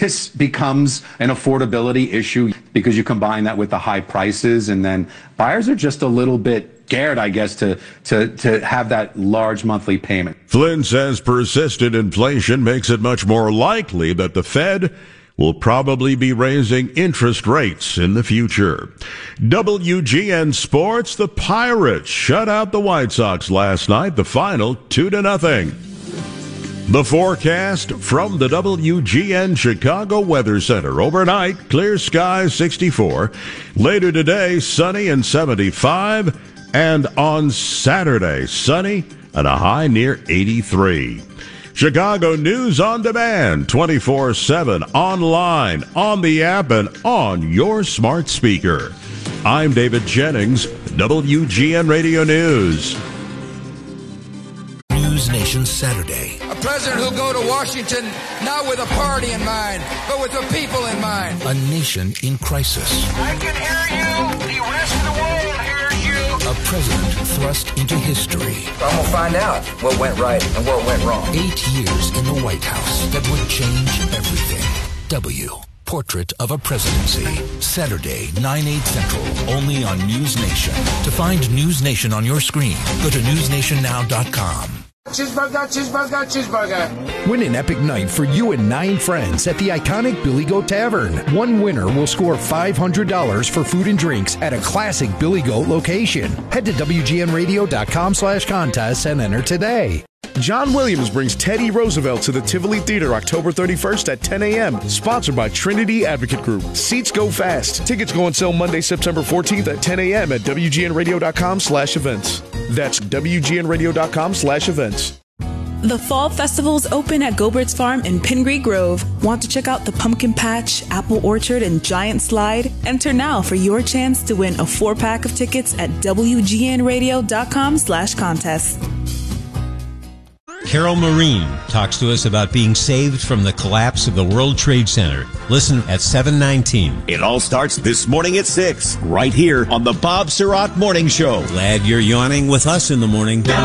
this becomes an affordability issue because you combine that with the high prices, and then buyers are just a little bit scared, I guess, to have that large monthly payment. Flynn says persistent inflation makes it much more likely that the Fed will probably be raising interest rates in the future. WGN Sports, the Pirates shut out the White Sox last night, the final 2-0. The forecast from the WGN Chicago Weather Center. Overnight, clear skies 64. Later today, sunny and 75. And on Saturday, sunny and a high near 83. Chicago News on Demand, 24/7, online, on the app, and on your smart speaker. I'm David Jennings, WGN Radio News. News Nation Saturday. A president who'll go to Washington not with a party in mind, but with the people in mind. A nation in crisis. I can hear you. The rest of the world hears you. A president thrust into history. I'm going to find out what went right and what went wrong. 8 years in the White House that would change everything. Portrait of a Presidency. Saturday, 9/8 Central, only on News Nation. To find News Nation on your screen, go to newsnationnow.com. Cheeseburger, cheeseburger, cheeseburger. Win an epic night for you and 9 friends at the iconic Billy Goat Tavern. One winner will score $500 for food and drinks at a classic Billy Goat location. Head to WGNradio.com/contests and enter today. John Williams brings Teddy Roosevelt to the Tivoli Theater October 31st at 10 a.m. Sponsored by Trinity Advocate Group. Seats go fast. Tickets go on sale Monday, September 14th at 10 a.m. at WGNradio.com/events. That's WGNradio.com/events. The Fall Festival's open at Gobert's Farm in Pingree Grove. Want to check out the Pumpkin Patch, Apple Orchard, and Giant Slide? Enter now for your chance to win a 4-pack of tickets at WGNradio.com/contest. Carol Marine talks to us about being saved from the collapse of the World Trade Center. Listen at 7:19. It all starts this morning at 6, right here on the Bob Surratt Morning Show. Glad you're yawning with us in the morning.